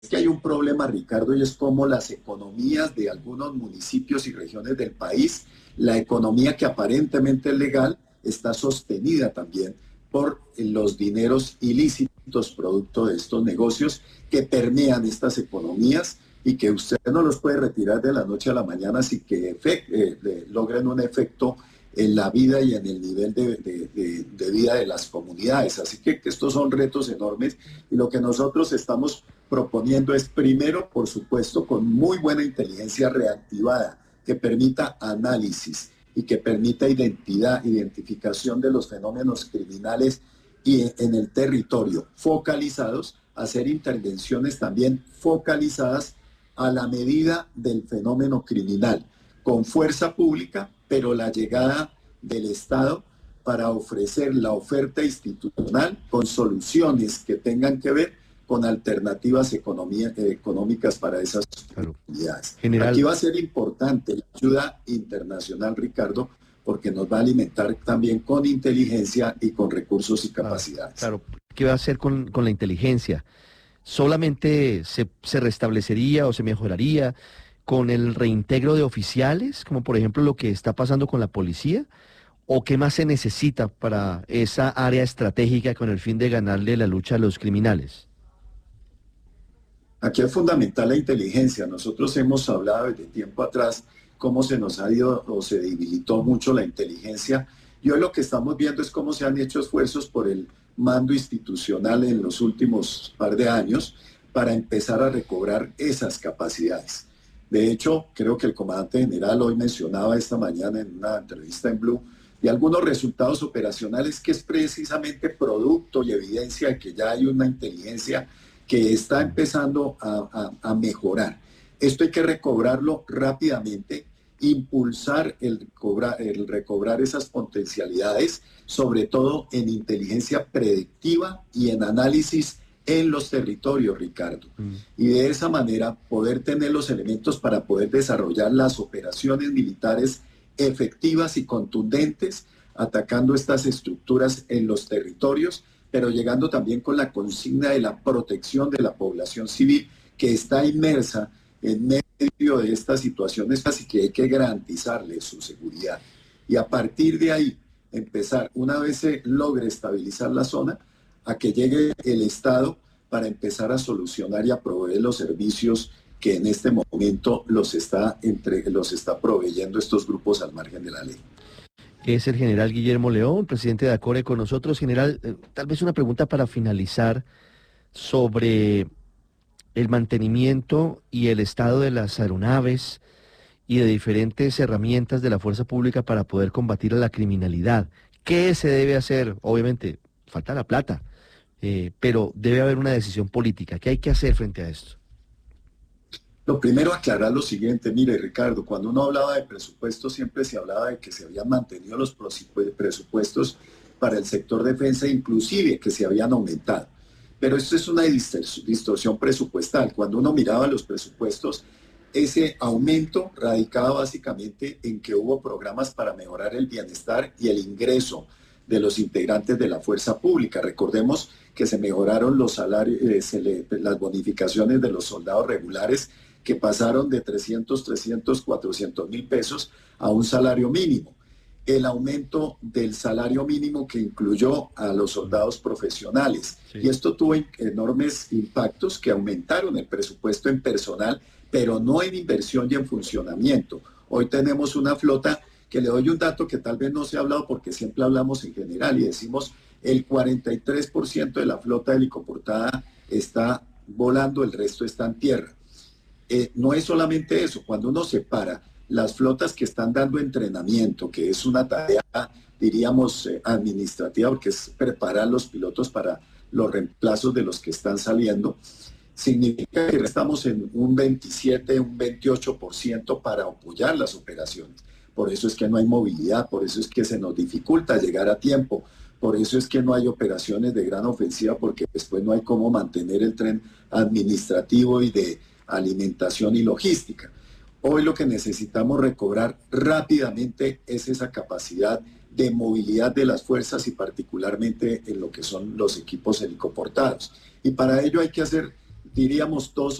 que hay un problema, Ricardo, y es como las economías de algunos municipios y regiones del país, la economía que aparentemente es legal, está sostenida también por los dineros ilícitos producto de estos negocios que permean estas economías y que usted no los puede retirar de la noche a la mañana, así que logren un efecto en la vida y en el nivel de vida de las comunidades. Así que estos son retos enormes y lo que nosotros estamos proponiendo es primero, por supuesto, con muy buena inteligencia reactivada que permita análisis y que permita identificación de los fenómenos criminales y en el territorio focalizados, hacer intervenciones también focalizadas a la medida del fenómeno criminal, con fuerza pública, pero la llegada del Estado para ofrecer la oferta institucional con soluciones que tengan que ver con alternativas económicas para esas comunidades. Aquí General, va a ser importante la ayuda internacional, Ricardo, porque nos va a alimentar también con inteligencia y con recursos y capacidades. claro, ¿qué va a hacer con la inteligencia? ¿Solamente se restablecería o se mejoraría con el reintegro de oficiales, como por ejemplo lo que está pasando con la policía? ¿O qué más se necesita para esa área estratégica con el fin de ganarle la lucha a los criminales? Aquí es fundamental la inteligencia. Nosotros hemos hablado desde tiempo atrás cómo se nos ha ido o se debilitó mucho la inteligencia. Y hoy lo que estamos viendo es cómo se han hecho esfuerzos por el mando institucional en los últimos par de años para empezar a recobrar esas capacidades. De hecho, creo que el comandante general hoy mencionaba esta mañana en una entrevista en Blue de algunos resultados operacionales que es precisamente producto y evidencia de que ya hay una inteligencia que está empezando a mejorar. Esto hay que recobrarlo rápidamente, impulsar el recobrar esas potencialidades, sobre todo en inteligencia predictiva y en análisis en los territorios, Ricardo. Y de esa manera poder tener los elementos para poder desarrollar las operaciones militares efectivas y contundentes, atacando estas estructuras en los territorios, pero llegando también con la consigna de la protección de la población civil que está inmersa en medio de estas situaciones, así que hay que garantizarle su seguridad. Y a partir de ahí, empezar, una vez se logre estabilizar la zona, a que llegue el Estado para empezar a solucionar y a proveer los servicios que en este momento los está proveyendo estos grupos al margen de la ley. Es el general Guillermo León, presidente de ACORE con nosotros. General, tal vez una pregunta para finalizar sobre el mantenimiento y el estado de las aeronaves y de diferentes herramientas de la fuerza pública para poder combatir a la criminalidad. ¿Qué se debe hacer? Obviamente, falta la plata, pero debe haber una decisión política. ¿Qué hay que hacer frente a esto? Lo primero, aclarar lo siguiente. Mire, Ricardo, cuando uno hablaba de presupuesto, siempre se hablaba de que se habían mantenido los presupuestos para el sector defensa, inclusive que se habían aumentado. Pero esto es una distorsión presupuestal. Cuando uno miraba los presupuestos, ese aumento radicaba básicamente en que hubo programas para mejorar el bienestar y el ingreso de los integrantes de la fuerza pública. Recordemos que se mejoraron los salarios, las bonificaciones de los soldados regulares, que pasaron de 300, 400 mil pesos a un salario mínimo. El aumento del salario mínimo que incluyó a los soldados profesionales. Sí. Y esto tuvo enormes impactos que aumentaron el presupuesto en personal, pero no en inversión y en funcionamiento. Hoy tenemos una flota que le doy un dato que tal vez no se ha hablado porque siempre hablamos en general y decimos el 43% de la flota helicoportada está volando, el resto está en tierra. No es solamente eso, cuando uno separa las flotas que están dando entrenamiento, que es una tarea, diríamos, administrativa, porque es preparar los pilotos para los reemplazos de los que están saliendo, significa que estamos en un 27, un 28% para apoyar las operaciones. Por eso es que no hay movilidad, por eso es que se nos dificulta llegar a tiempo, por eso es que no hay operaciones de gran ofensiva, porque después no hay cómo mantener el tren administrativo y de alimentación y logística. Hoy lo que necesitamos recobrar rápidamente es esa capacidad de movilidad de las fuerzas y particularmente en lo que son los equipos helicoportados. Y para ello hay que hacer diríamos todos